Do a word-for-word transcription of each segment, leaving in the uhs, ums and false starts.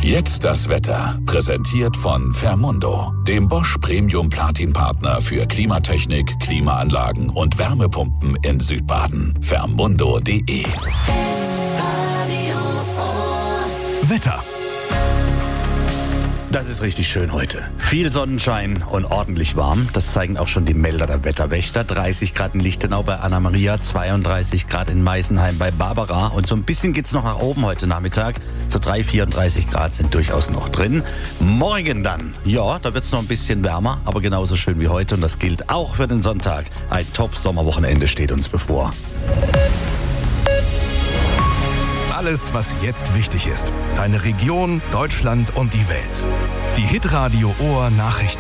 Jetzt das Wetter. Präsentiert von Fermundo, dem Bosch Premium Platin Partner für Klimatechnik, Klimaanlagen und Wärmepumpen in Südbaden. Fermundo punkt de. Wetter. Das ist richtig schön heute. Viel Sonnenschein und ordentlich warm. Das zeigen auch schon die Melder der Wetterwächter. dreißig Grad in Lichtenau bei Anna-Maria, zweiunddreißig Grad in Meisenheim bei Barbara. Und so ein bisschen geht's noch nach oben heute Nachmittag. So drei, vierunddreißig Grad sind durchaus noch drin. Morgen dann, ja, da wird's noch ein bisschen wärmer, aber genauso schön wie heute. Und das gilt auch für den Sonntag. Ein Top-Sommerwochenende steht uns bevor. Alles, was jetzt wichtig ist. Deine Region, Deutschland und die Welt. Die Hitradio Ohr Nachrichten.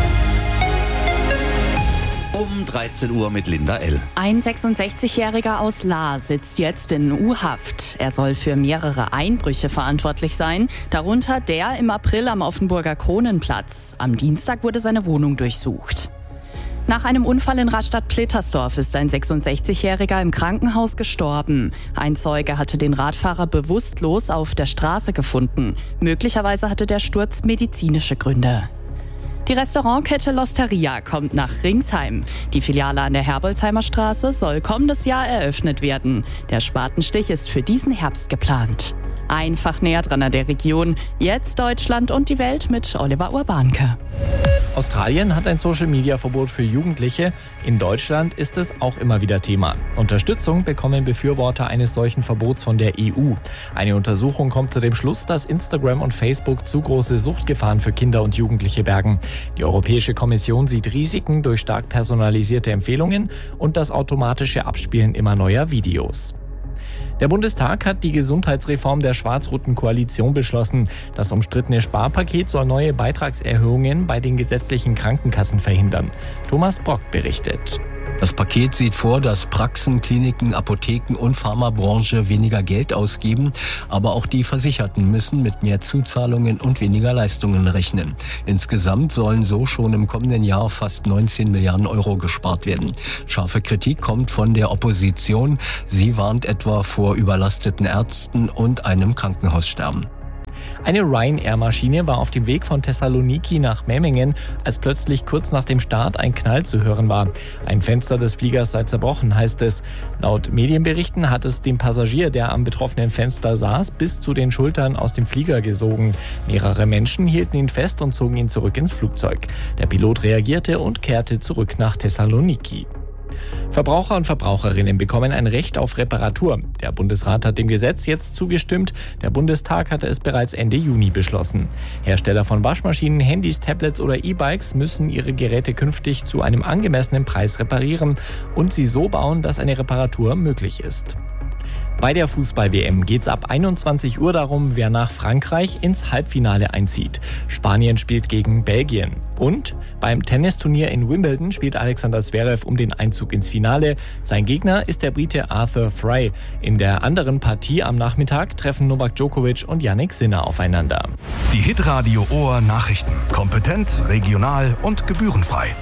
Um dreizehn Uhr mit Linda L. Ein sechsundsechzigjähriger aus Lahr sitzt jetzt in U-Haft. Er soll für mehrere Einbrüche verantwortlich sein, darunter der im April am Offenburger Kronenplatz. Am Dienstag wurde seine Wohnung durchsucht. Nach einem Unfall in Rastatt-Plittersdorf ist ein sechsundsechzigjähriger im Krankenhaus gestorben. Ein Zeuge hatte den Radfahrer bewusstlos auf der Straße gefunden. Möglicherweise hatte der Sturz medizinische Gründe. Die Restaurantkette L'Osteria kommt nach Ringsheim. Die Filiale an der Herbolzheimer Straße soll kommendes Jahr eröffnet werden. Der Spatenstich ist für diesen Herbst geplant. Einfach näher dran an der Region. Jetzt Deutschland und die Welt mit Oliver Urbanke. Australien hat ein Social-Media-Verbot für Jugendliche. In Deutschland ist es auch immer wieder Thema. Unterstützung bekommen Befürworter eines solchen Verbots von der E U. Eine Untersuchung kommt zu dem Schluss, dass Instagram und Facebook zu große Suchtgefahren für Kinder und Jugendliche bergen. Die Europäische Kommission sieht Risiken durch stark personalisierte Empfehlungen und das automatische Abspielen immer neuer Videos. Der Bundestag hat die Gesundheitsreform der schwarz-roten Koalition beschlossen. Das umstrittene Sparpaket soll neue Beitragserhöhungen bei den gesetzlichen Krankenkassen verhindern. Thomas Brock berichtet. Das Paket sieht vor, dass Praxen, Kliniken, Apotheken und Pharmabranche weniger Geld ausgeben, aber auch die Versicherten müssen mit mehr Zuzahlungen und weniger Leistungen rechnen. Insgesamt sollen so schon im kommenden Jahr fast neunzehn Milliarden Euro gespart werden. Scharfe Kritik kommt von der Opposition. Sie warnt etwa vor überlasteten Ärzten und einem Krankenhaussterben. Eine Ryanair-Maschine war auf dem Weg von Thessaloniki nach Memmingen, als plötzlich kurz nach dem Start ein Knall zu hören war. Ein Fenster des Fliegers sei zerbrochen, heißt es. Laut Medienberichten hat es den Passagier, der am betroffenen Fenster saß, bis zu den Schultern aus dem Flieger gesogen. Mehrere Menschen hielten ihn fest und zogen ihn zurück ins Flugzeug. Der Pilot reagierte und kehrte zurück nach Thessaloniki. Verbraucher und Verbraucherinnen bekommen ein Recht auf Reparatur. Der Bundesrat hat dem Gesetz jetzt zugestimmt. Der Bundestag hatte es bereits Ende Juni beschlossen. Hersteller von Waschmaschinen, Handys, Tablets oder E-Bikes müssen ihre Geräte künftig zu einem angemessenen Preis reparieren und sie so bauen, dass eine Reparatur möglich ist. Bei der Fußball-W M geht's ab einundzwanzig Uhr darum, wer nach Frankreich ins Halbfinale einzieht. Spanien spielt gegen Belgien. Und beim Tennisturnier in Wimbledon spielt Alexander Zverev um den Einzug ins Finale. Sein Gegner ist der Brite Arthur Fry. In der anderen Partie am Nachmittag treffen Novak Djokovic und Jannik Sinner aufeinander. Die Hitradio Ohr Nachrichten. Kompetent, regional und gebührenfrei.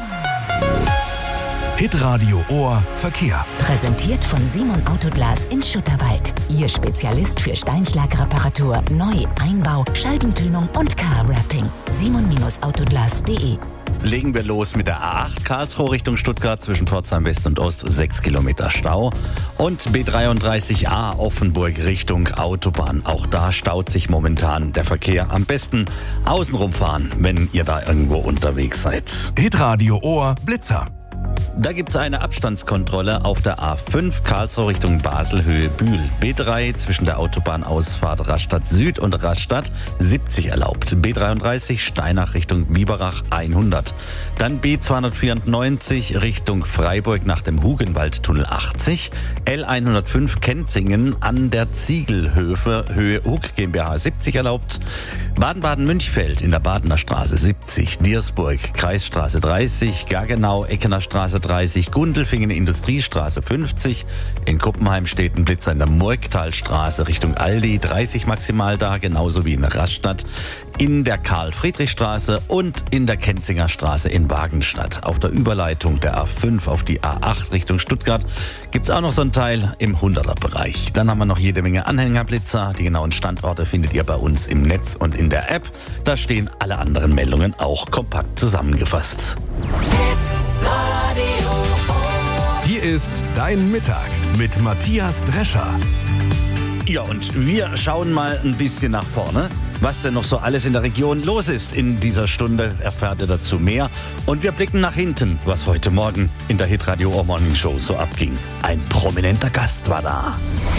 Hitradio Ohr Verkehr. Präsentiert von Simon Autoglas in Schutterwald. Ihr Spezialist für Steinschlagreparatur, Neu-, Einbau, Scheibentönung und Car-Wrapping. simon Autoglas punkt de. Legen wir los mit der A acht Karlsruhe Richtung Stuttgart zwischen Pforzheim West und Ost, sechs Kilometer Stau. Und B dreiunddreißig A Offenburg Richtung Autobahn. Auch da staut sich momentan der Verkehr. Am besten außenrum fahren, wenn ihr da irgendwo unterwegs seid. Hitradio Ohr Blitzer. Da gibt es eine Abstandskontrolle auf der A fünf Karlsruhe Richtung Basel Höhe Bühl. B drei zwischen der Autobahnausfahrt Rastatt Süd und Rastatt siebzig erlaubt. B dreiunddreißig Steinach Richtung Biberach hundert. Dann B zweihundertvierundneunzig Richtung Freiburg nach dem Hugenwaldtunnel achtzig. L hundertfünf Kenzingen an der Ziegelhöfe Höhe Hug GmbH siebzig erlaubt. Baden-Baden-Münchfeld in der Badener Straße siebzig. Diersburg Kreisstraße dreißig. Gargenau Eckener Straße dreißig, Gundelfingen Industriestraße fünfzig, in Kuppenheim steht ein Blitzer in der Murgtalstraße Richtung Aldi, dreißig maximal da, genauso wie in Rastatt. in der Karl-Friedrich-Straße und in der Kenzinger Straße in Wagenstadt. Auf der Überleitung der A fünf auf die A acht Richtung Stuttgart gibt's auch noch so einen Teil im hunderter-Bereich. Dann haben wir noch jede Menge Anhängerblitzer. Die genauen Standorte findet ihr bei uns im Netz und in der App. Da stehen alle anderen Meldungen auch kompakt zusammengefasst. Hier ist Dein Mittag mit Matthias Drescher. Ja, und wir schauen mal ein bisschen nach vorne, was denn noch so alles in der Region los ist. In dieser Stunde erfahrt ihr dazu mehr. Und wir blicken nach hinten, was heute Morgen in der Hitradio Ohr Morning Show so abging. Ein prominenter Gast war da.